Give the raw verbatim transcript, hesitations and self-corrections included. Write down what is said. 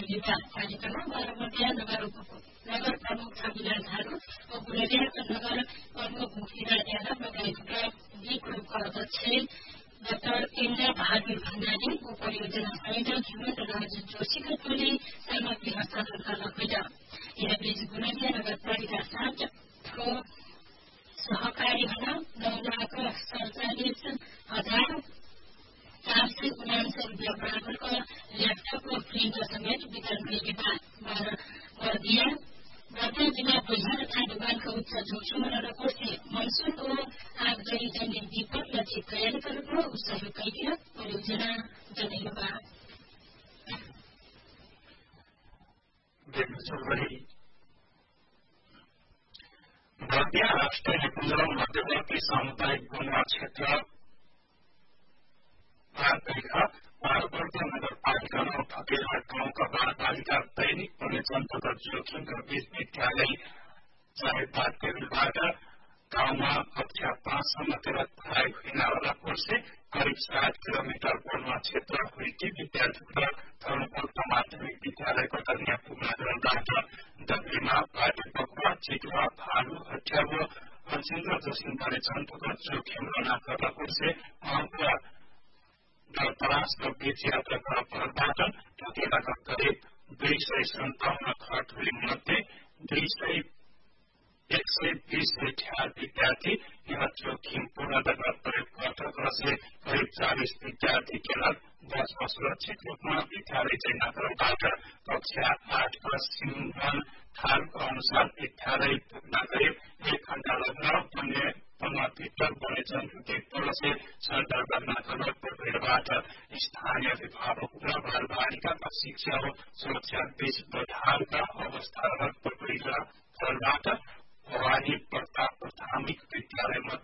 विकास कार्यक्रम बारामतिया नगर नगर प्रमुख विधानहरू और गुलेरिया नगर प्रमुख मुखिया लगायतका विको अध्यक्ष डाक्टर इन्द्र बहादुर भण्डारी को परियोजना संयोजक हेमन्त राज जोशीका टोली सामग्री हस्तान्तरण गर्न गयो। यसबीच गुलेरिया नगरपालिका सातको सहकारीहरू नौ लाख सडचालिस हजार चार सय उनासी रुपियाँ बराबरको ल्यापटप र प्रिन्टर समेत वितरण गरिएका बर्दिया बर्दिया जिल्ला बोझा तथा दोकानको उच्च जोखिम र कोशी मनसुन ओ आगजनी जन्य विपद लक्षित तयारीहरूको सहयोगीय परियोजना जनेवा बर्दिया राष्ट्रिय निकुञ्ज मध्यवर्ती सामुदायिक गुम्बा क्षेत्र बालवर्ग नगरपालिकामा फतेहाट गाउँका बालबालिका दैनिक पर्ने अन्तर्गत जोखिमका बीच विद्यालय चाहे बाध्यहरूबाट गाउँमा कक्षा पाँचसम्म पढाइ हुनेवाला कोर्से करिब सात किलोमिटर वनमा क्षेत्र हुर्की विद्यार्थीको थर्मोकोट माध्यमिक विद्यालयको कन्या पुगनाबाट दब्लीमा बाटोपक्वा चितुवा भालु हट्याव अजिन्द्र जोसिन पर्ने अन्तर्गत जोखिम रना गर्न कोर्से अङ्कुवा दलतरास र बीच यात्राका भरबाट टोकेलाका करिब दुई सय सन्ताउन्न खटुली मध्ये दुई सय एक सय बीस अठार विद्यार्थी यहाँ जोखिम पूर्ण गर्न प्रयोग गर्दा कसले करिब चालिस विद्यार्थी केवल बसमा सुरक्षित रूपमा विद्यालय जयनगरबाट कक्षा आठका सिमरन थालको अनुसार विद्यालय पुग्न करिब एक घण्टा लाग्न भन्ने भित्र बने जनप्रतिनिधित्वले सञ्चार गर्न खबरको भिडबाट स्थानीय अभिभावक र बालबालिकाका शिक्षा र सुरक्षा बीच बधारका अवस्था र प्रक्रिया फलबाट भवानी प्रताप प्राथमिक विद्यालय